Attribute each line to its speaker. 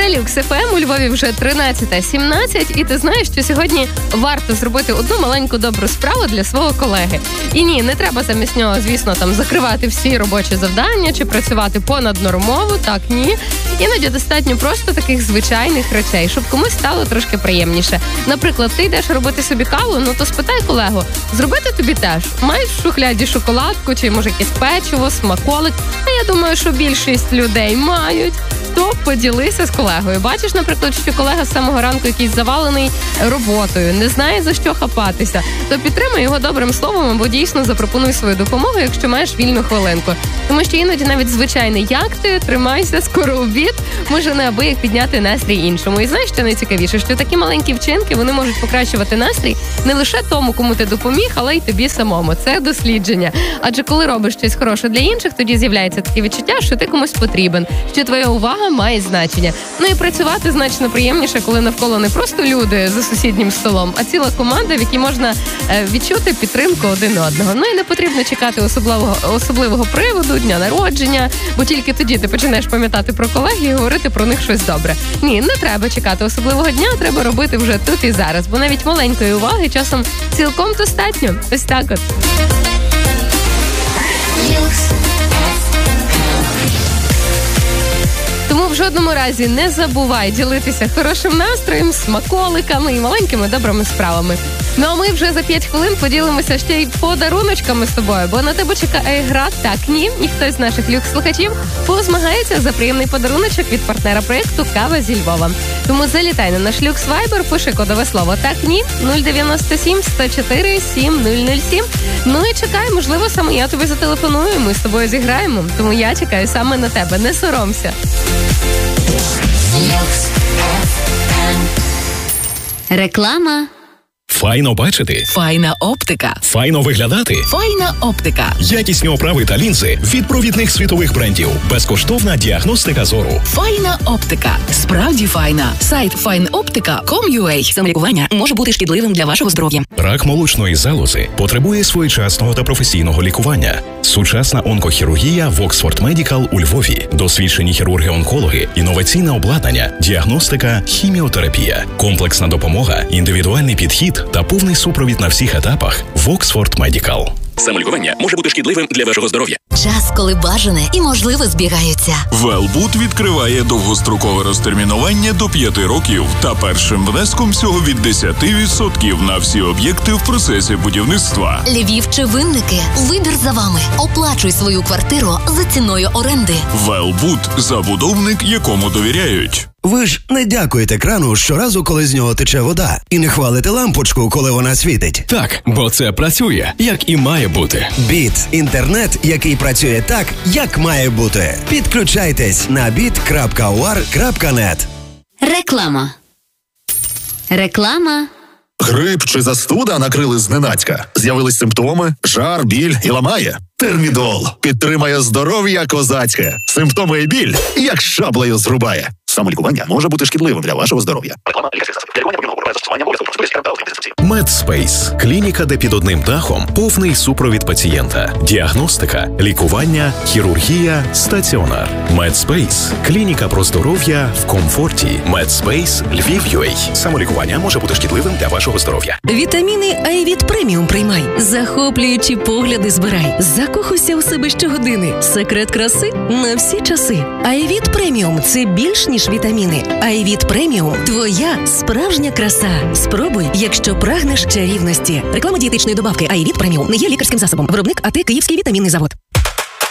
Speaker 1: Це Люкс ФМ, у Львові вже 13:17, і ти знаєш, що сьогодні варто зробити одну маленьку добру справу для свого колеги. І ні, не треба замість нього, звісно, там закривати всі робочі завдання чи працювати понаднормово, так, ні. Іноді достатньо просто таких звичайних речей, щоб комусь стало трошки приємніше. Наприклад, ти йдеш робити собі каву, ну то спитай колегу, зробити тобі теж. Маєш в шухляді шоколадку чи, може, якесь печиво, смаколик? А я думаю, що більшість людей мають. То поділися з колегою. Бачиш, наприклад, що колега з самого ранку якийсь завалений роботою, не знає, за що хапатися, то підтримай його добрим словом або дійсно запропонуй свою допомогу, якщо маєш вільну хвилинку. Тому що іноді навіть звичайний «як ти?», «тримайся, скоро обід» може неабияк підняти настрій іншому. І знаєш, що найцікавіше, що такі маленькі вчинки, вони можуть покращувати настрій не лише тому, кому ти допоміг, але й тобі самому. Це дослідження. Адже коли робиш щось хороше для інших, тоді з'являється таке відчуття, що ти комусь потрібен, що твоя увага має значення. Ну і працювати значно приємніше, коли навколо не просто люди за сусіднім столом, а ціла команда, в якій можна відчути підтримку один одного. Ну і не потрібно чекати особливого приводу, дня народження, бо тільки тоді ти починаєш пам'ятати про колег і говорити про них щось добре. Ні, не треба чекати особливого дня, треба робити вже тут і зараз, бо навіть маленької уваги часом цілком достатньо. Ось так от. Тому в жодному разі не забувай ділитися хорошим настроєм, смаколиками і маленькими добрими справами. Ну а ми вже за 5 хвилин поділимося ще й подаруночками з тобою, бо на тебе чекає гра «Так, ні». І хтось з наших люкс-слухачів позмагається за приємний подаруночок від партнера проєкту «Кава зі Львова». Тому залітай на наш люкс-вайбер, пиши кодове слово «Так, ні» 097 104 7007. Ну і чекай, можливо, саме я тобі зателефоную, ми з тобою зіграємо. Тому я чекаю саме на тебе, не соромся.
Speaker 2: Реклама.
Speaker 3: Файно бачити.
Speaker 4: Файна оптика.
Speaker 3: Файно виглядати.
Speaker 4: Файна оптика.
Speaker 3: Якісні оправи та лінзи від провідних світових брендів. Безкоштовна діагностика зору.
Speaker 4: Файна оптика. Справді файна. Сайт fineoptica.com.ua. Самолікування може бути шкідливим для вашого здоров'я.
Speaker 3: Рак молочної залози потребує своєчасного та професійного лікування. Сучасна онкохірургія в Oxford Medical у Львові. Досвідчені хірурги-онкологи, інноваційне обладнання, діагностика, хіміотерапія, комплексна допомога, індивідуальний підхід та повний супровід на всіх етапах в Oxford Medical. Самолікування може бути шкідливим для вашого здоров'я.
Speaker 2: Час, коли бажане і можливе збігаються.
Speaker 5: Велбуд відкриває довгострокове розтермінування до 5 років та першим внеском всього від 10% на всі об'єкти в процесі будівництва.
Speaker 2: Львів чи Винники? Вибір за вами. Оплачуй свою квартиру за ціною оренди.
Speaker 5: Велбуд – забудовник, якому довіряють.
Speaker 6: Ви ж не дякуєте крану щоразу, коли з нього тече вода, і не хвалите лампочку, коли вона світить.
Speaker 3: Так, бо це працює, як і має бути.
Speaker 6: Біт – інтернет, який працює так, як має бути. Підключайтесь на bit.ur.net.
Speaker 2: Реклама. Реклама.
Speaker 7: Грип чи застуда накрили зненацька. З'явились симптоми, жар, біль і ламає. Термідол підтримає здоров'я козацьке. Симптоми і біль як шаблею зрубає. Самолікування може бути шкідливим для вашого здоров'я. Реклама лікарських засобів. Лікування повинно застосування обов'язково процедури
Speaker 3: Медспейс – клініка, де під одним дахом повний супровід пацієнта. Діагностика, лікування, хірургія, стаціонар. Медспейс – клініка про здоров'я в комфорті. Медспейс Львів.UA. Самолікування може бути шкідливим для вашого здоров'я.
Speaker 8: Вітаміни Айвіт Преміум приймай. Захоплюючі погляди збирай. Закохуйся у себе щогодини. Секрет краси на всі часи. Айвіт Преміум – це більш ніж вітаміни. Айвіт Преміум – твоя справжня краса. Спробуй, якщо прагнеш чарівності. Реклама дієтичної добавки Айвіт Преміум не є лікарським засобом. Виробник АТ Київський вітамінний завод.